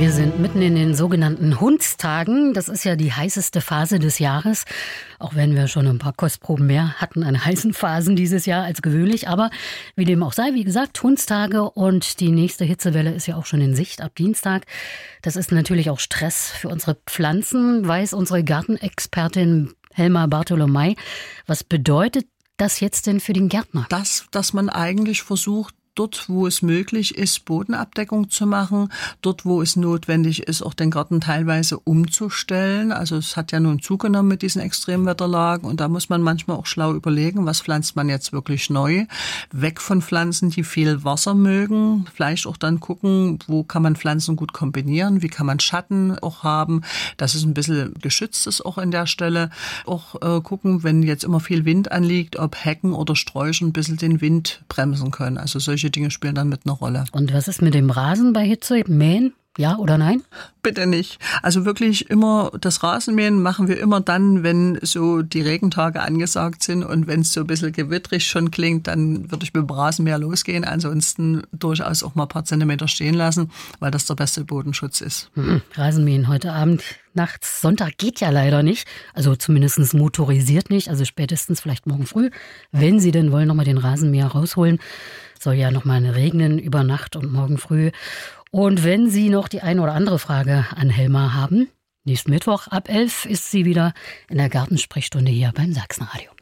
Wir sind mitten in den sogenannten Hundstagen. Das ist ja die heißeste Phase des Jahres. Auch wenn wir schon ein paar Kostproben mehr hatten an heißen Phasen dieses Jahr als gewöhnlich. Aber wie dem auch sei, wie gesagt, Hundstage und die nächste Hitzewelle ist ja auch schon in Sicht ab Dienstag. Das ist natürlich auch Stress für unsere Pflanzen, weiß unsere Gartenexpertin Helma Bartolomei. Was bedeutet das jetzt denn für den Gärtner? Dass man eigentlich versucht, dort, wo es möglich ist, Bodenabdeckung zu machen, dort, wo es notwendig ist, auch den Garten teilweise umzustellen. Also es hat ja nun zugenommen mit diesen Extremwetterlagen und da muss man manchmal auch schlau überlegen, was pflanzt man jetzt wirklich neu. Weg von Pflanzen, die viel Wasser mögen. Vielleicht auch dann gucken, wo kann man Pflanzen gut kombinieren, wie kann man Schatten auch haben, dass es ein bisschen geschützt ist auch an der Stelle. Auch gucken, wenn jetzt immer viel Wind anliegt, ob Hecken oder Sträucher ein bisschen den Wind bremsen können. Also solche Dinge spielen dann mit eine Rolle. Und was ist mit dem Rasen bei Hitze? Mähen? Ja oder nein? Bitte nicht. Also wirklich immer, das Rasenmähen machen wir immer dann, wenn so die Regentage angesagt sind und wenn es so ein bisschen gewittrig schon klingt, dann würde ich mit dem Rasenmäher losgehen. Ansonsten durchaus auch mal ein paar Zentimeter stehen lassen, weil das der beste Bodenschutz ist. Rasenmähen heute Abend, nachts, Sonntag geht ja leider nicht. Also zumindest motorisiert nicht, also spätestens vielleicht morgen früh. Wenn Sie denn wollen, nochmal den Rasenmäher rausholen. Soll ja nochmal regnen über Nacht und morgen früh. Und wenn Sie noch die eine oder andere Frage an Helma haben, nächsten Mittwoch ab 11 ist sie wieder in der Gartensprechstunde hier beim Sachsenradio.